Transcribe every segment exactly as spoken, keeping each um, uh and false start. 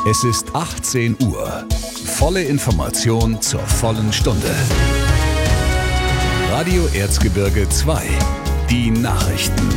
Es ist achtzehn Uhr. Volle Information zur vollen Stunde. Radio Erzgebirge zwei. Die Nachrichten.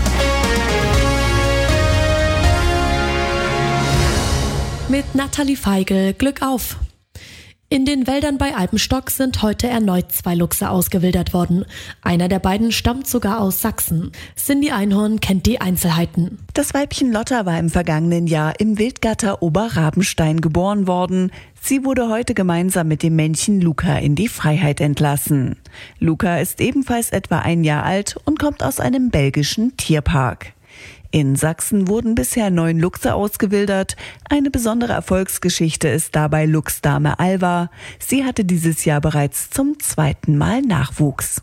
Mit Nathalie Feigl, Glück auf! In den Wäldern bei Alpenstock sind heute erneut zwei Luchse ausgewildert worden. Einer der beiden stammt sogar aus Sachsen. Cindy Einhorn kennt die Einzelheiten. Das Weibchen Lotta war im vergangenen Jahr im Wildgatter Oberrabenstein geboren worden. Sie wurde heute gemeinsam mit dem Männchen Luca in die Freiheit entlassen. Luca ist ebenfalls etwa ein Jahr alt und kommt aus einem belgischen Tierpark. In Sachsen wurden bisher neun Luchse ausgewildert. Eine besondere Erfolgsgeschichte ist dabei Luchsdame Alva. Sie hatte dieses Jahr bereits zum zweiten Mal Nachwuchs.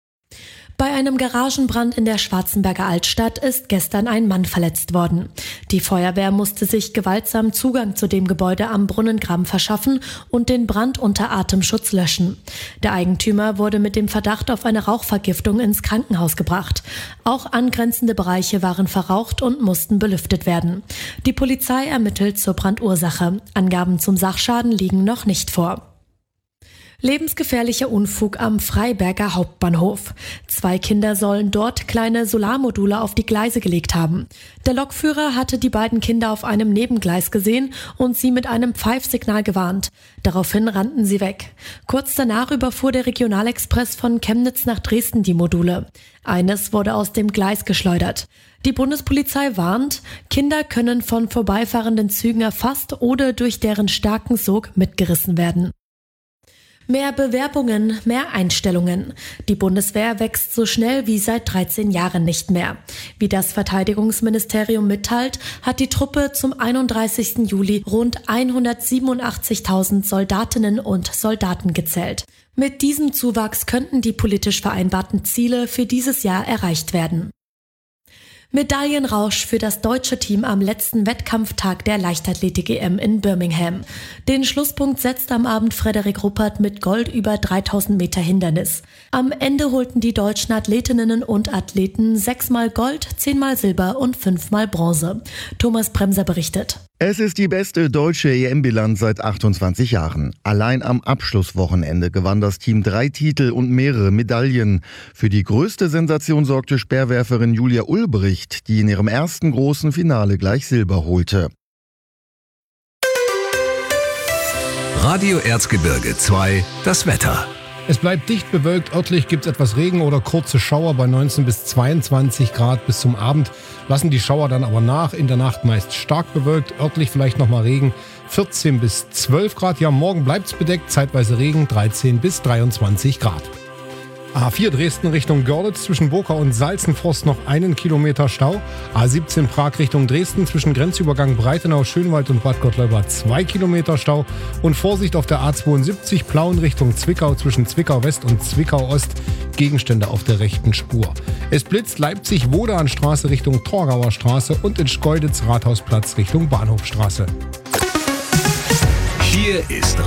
Bei einem Garagenbrand in der Schwarzenberger Altstadt ist gestern ein Mann verletzt worden. Die Feuerwehr musste sich gewaltsam Zugang zu dem Gebäude am Brunnengraben verschaffen und den Brand unter Atemschutz löschen. Der Eigentümer wurde mit dem Verdacht auf eine Rauchvergiftung ins Krankenhaus gebracht. Auch angrenzende Bereiche waren verraucht und mussten belüftet werden. Die Polizei ermittelt zur Brandursache. Angaben zum Sachschaden liegen noch nicht vor. Lebensgefährlicher Unfug am Freiberger Hauptbahnhof. Zwei Kinder sollen dort kleine Solarmodule auf die Gleise gelegt haben. Der Lokführer hatte die beiden Kinder auf einem Nebengleis gesehen und sie mit einem Pfeifsignal gewarnt. Daraufhin rannten sie weg. Kurz danach überfuhr der Regionalexpress von Chemnitz nach Dresden die Module. Eines wurde aus dem Gleis geschleudert. Die Bundespolizei warnt, Kinder können von vorbeifahrenden Zügen erfasst oder durch deren starken Sog mitgerissen werden. Mehr Bewerbungen, mehr Einstellungen. Die Bundeswehr wächst so schnell wie seit dreizehn Jahren nicht mehr. Wie das Verteidigungsministerium mitteilt, hat die Truppe zum einunddreißigsten Juli rund hundertsiebenundachtzigtausend Soldatinnen und Soldaten gezählt. Mit diesem Zuwachs könnten die politisch vereinbarten Ziele für dieses Jahr erreicht werden. Medaillenrausch für das deutsche Team am letzten Wettkampftag der Leichtathletik-E M in Birmingham. Den Schlusspunkt setzt am Abend Frederik Ruppert mit Gold über dreitausend Meter Hindernis. Am Ende holten die deutschen Athletinnen und Athleten sechsmal Gold, zehnmal Silber und fünfmal Bronze. Thomas Bremser berichtet. Es ist die beste deutsche E M-Bilanz seit achtundzwanzig Jahren. Allein am Abschlusswochenende gewann das Team drei Titel und mehrere Medaillen. Für die größte Sensation sorgte Speerwerferin Julia Ulbricht, die in ihrem ersten großen Finale gleich Silber holte. Radio Erzgebirge zwei, das Wetter. Es bleibt dicht bewölkt, örtlich gibt es etwas Regen oder kurze Schauer bei neunzehn bis zweiundzwanzig Grad bis zum Abend. Lassen die Schauer dann aber nach, in der Nacht meist stark bewölkt, örtlich vielleicht nochmal Regen, vierzehn bis zwölf Grad. Ja, morgen bleibt es bedeckt, zeitweise Regen, dreizehn bis dreiundzwanzig Grad. A vier Dresden Richtung Görlitz, zwischen Burkau und Salzenforst noch einen Kilometer Stau. A siebzehn Prag Richtung Dresden, zwischen Grenzübergang Breitenau, Schönwald und Bad Gottleuba zwei Kilometer Stau. Und Vorsicht auf der A zweiundsiebzig Plauen Richtung Zwickau, zwischen Zwickau West und Zwickau Ost, Gegenstände auf der rechten Spur. Es blitzt Leipzig-Wodanstraße Richtung Torgauer Straße und in Schkeuditz Rathausplatz Richtung Bahnhofstraße. Hier ist